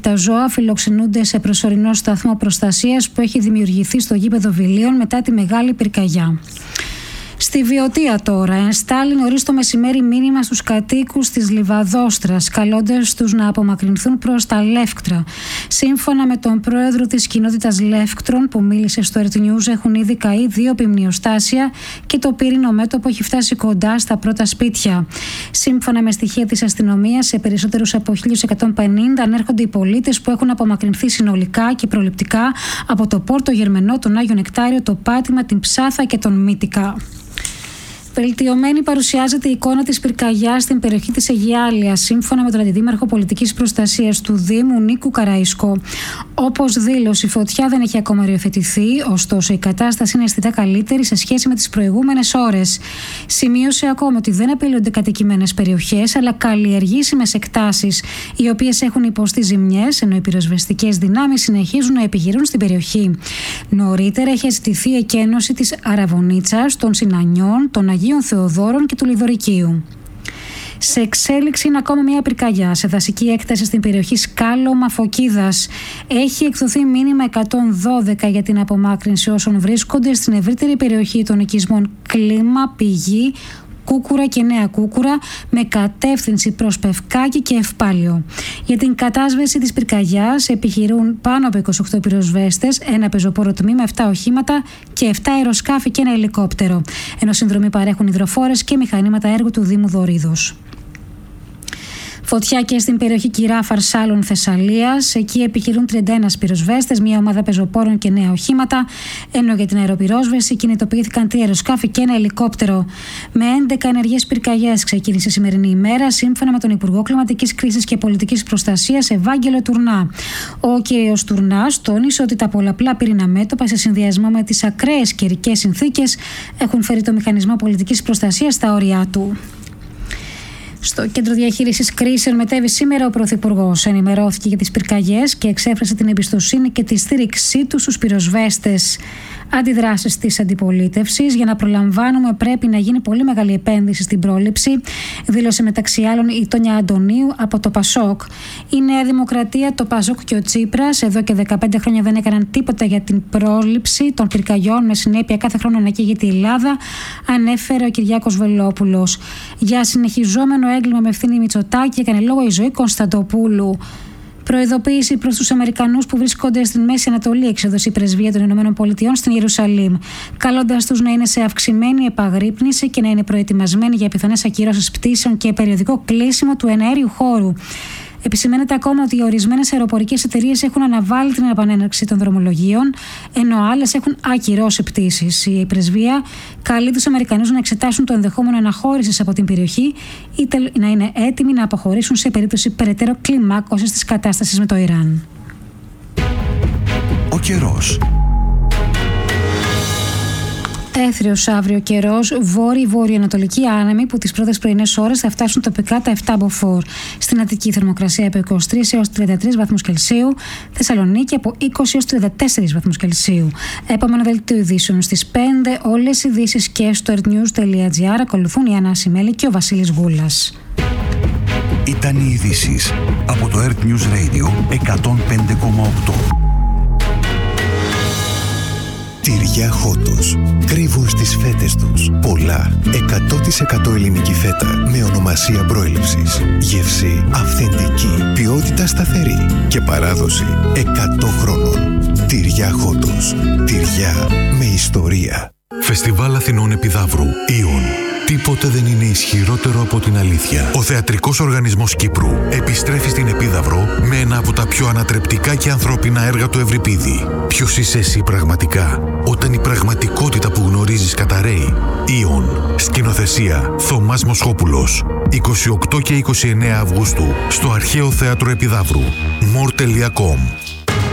τα ζώα φιλοξενούνται σε προσωρινό σταθμό προστασίας που έχει δημιουργηθεί στο γήπεδο Βιλίων μετά τη μεγάλη πυρκαγιά. Στη Βιωτία τώρα, ενστάλλει νωρίς το μεσημέρι μήνυμα στους κατοίκους της Λιβαδόστρας, καλώντας τους να απομακρυνθούν προς τα Λεύκτρα. Σύμφωνα με τον πρόεδρο της κοινότητας Λεύκτρων που μίλησε στο Earth News, έχουν ήδη καεί 2 πυμνιοστάσια και το πύρινο μέτωπο έχει φτάσει κοντά στα πρώτα σπίτια. Σύμφωνα με στοιχεία της αστυνομίας, σε περισσότερους από 1.150 ανέρχονται οι πολίτες που έχουν απομακρυνθεί συνολικά και προληπτικά από το Πόρτο Γερμενό, τον Άγιο Νεκτάριο, το Πάτημα, την Ψάθα και τον Μύτικα. Βελτιωμένη παρουσιάζεται η εικόνα της πυρκαγιάς στην περιοχή της Αιγιάλειας, σύμφωνα με τον Αντιδήμαρχο Πολιτικής Προστασίας του Δήμου Νίκου Καραϊσκό. Όπως δήλωσε, η φωτιά δεν έχει ακόμα οριοθετηθεί, ωστόσο η κατάσταση είναι αισθητά καλύτερη σε σχέση με τις προηγούμενες ώρες. Σημείωσε ακόμα ότι δεν απειλούνται κατοικημένες περιοχές, αλλά καλλιεργήσιμες εκτάσεις, οι οποίες έχουν υποστεί ζημιές, ενώ οι πυροσβεστικές δυνάμεις συνεχίζουν να επιχειρούν στην περιοχή. Νωρίτερα έχει ζητηθεί εκένωση της Αραβωνίτσας, των Συνανιών, των Αγίων Θεοδόρων και του Λιδωρικίου. Σε εξέλιξη είναι ακόμα μια πυρκαγιά σε δασική έκταση στην περιοχή Σκάλωμα Φωκίδας. Έχει εκδοθεί μήνυμα 112 για την απομάκρυνση όσων βρίσκονται στην ευρύτερη περιοχή των οικισμών Κλίμα, Πηγή, Κούκουρα και Νέα Κούκουρα με κατεύθυνση προς Πευκάκη και Ευπάλιο. Για την κατάσβεση της πυρκαγιάς επιχειρούν πάνω από 28 πυροσβέστες, ένα πεζοπόρο τμήμα, 7 οχήματα και 7 αεροσκάφη και ένα ελικόπτερο. Ενώ συνδρομή παρέχουν υδροφόρες και μηχανήματα έργου του Δήμου Δωρίδος. Φωτιά και στην περιοχή Κυρά Φαρσάλων Θεσσαλίας. Εκεί επιχειρούν 31 πυροσβέστες, μια ομάδα πεζοπόρων και 9 οχήματα. Ενώ για την αεροπυρόσβεση κινητοποιήθηκαν 3 αεροσκάφη και ένα ελικόπτερο. Με 11 ενεργές πυρκαγιές ξεκίνησε η σημερινή ημέρα, σύμφωνα με τον Υπουργό Κλιματικής Κρίσης και Πολιτικής Προστασίας, Ευάγγελο Τουρνά. Ο κ. Τουρνάς τόνισε ότι τα πολλαπλά πυρήνα μέτωπα σε συνδυασμό με τις ακραίες καιρικές συνθήκες έχουν φέρει το μηχανισμό πολιτικής προστασίας στα όρια του. Στο Κέντρο Διαχείρισης Κρίσεων μετέβη σήμερα ο Πρωθυπουργός. Ενημερώθηκε για τις πυρκαγιές και εξέφρασε την εμπιστοσύνη και τη στήριξή του στους πυροσβέστες. Αντιδράσεις της αντιπολίτευσης. Για να προλαμβάνουμε, πρέπει να γίνει πολύ μεγάλη επένδυση στην πρόληψη, δήλωσε μεταξύ άλλων η Τόνια Αντωνίου από το Πασόκ. Η Νέα Δημοκρατία, το Πασόκ και ο Τσίπρας εδώ και 15 χρόνια δεν έκαναν τίποτα για την πρόληψη των πυρκαγιών, με συνέπεια κάθε χρόνο να καίγεται η Ελλάδα, ανέφερε ο Κυριάκος Βελόπουλος. Για συνεχιζόμενο έγκλημα με ευθύνη Μητσοτάκη έκανε λόγο η Ζωή Κωνσταντοπούλου. Προειδοποίηση προς τους Αμερικανούς που βρίσκονται στην Μέση Ανατολή, εξέδωσε η Πρεσβεία των ΗΠΑ στην Ιερουσαλήμ, καλώντας τους να είναι σε αυξημένη επαγρύπνηση και να είναι προετοιμασμένοι για πιθανές ακυρώσεις πτήσεων και περιοδικό κλείσιμο του εναέριου χώρου. Επισημαίνεται ακόμα ότι οι ορισμένες αεροπορικές εταιρείες έχουν αναβάλει την επανέναρξη των δρομολογίων, ενώ άλλες έχουν ακυρώσει πτήσεις. Η Πρεσβεία καλεί τους Αμερικανούς να εξετάσουν το ενδεχόμενο αναχώρησης από την περιοχή ή να είναι έτοιμοι να αποχωρήσουν σε περίπτωση περαιτέρω κλιμάκωσης της κατάστασης με το Ιράν. Ο καιρός. Έθριος αύριο καιρός, βόρειο-βορειοανατολική άνεμη που τις πρώτες πρωινές ώρες θα φτάσουν τοπικά τα 7 μποφόρ. Στην Αττική θερμοκρασία από 23 έως 33 βαθμούς Κελσίου, Θεσσαλονίκη από 20 έως 34 βαθμούς Κελσίου. Επόμενο δελτίο ειδήσεων στις 5, όλες οι ειδήσεις και στο earthnews.gr. Ακολουθούν η Άννα Ασημέλη και ο Βασίλης Γούλας. Ήταν οι ειδήσεις από το Earth News Radio 105,8. Τυριά Χότος. Κρύβουν στις φέτες τους πολλά. 100% ελληνική φέτα με ονομασία προέλευσης. Γεύση αυθεντική. Ποιότητα σταθερή. Και παράδοση 100 χρόνων. Τυριά Χότος. Τυριά με ιστορία. Φεστιβάλ Αθηνών Επιδαύρου. Ιον. Τίποτε δεν είναι ισχυρότερο από την αλήθεια. Ο Θεατρικός Οργανισμός Κύπρου επιστρέφει στην Επίδαυρο με ένα από τα πιο ανατρεπτικά και ανθρώπινα έργα του Ευρυπίδη. Ποιος είσαι εσύ πραγματικά, όταν η πραγματικότητα που γνωρίζεις καταραίει. Ιον. Σκηνοθεσία Θωμάς Μοσχόπουλος. 28 και 29 Αυγούστου στο Αρχαίο Θέατρο Επιδαύρου. more.com.